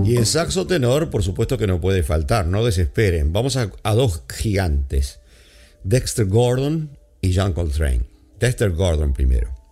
Y el saxo tenor, por supuesto que no puede faltar, no desesperen. Vamos a dos gigantes, Dexter Gordon y John Coltrane. Dexter Gordon primero.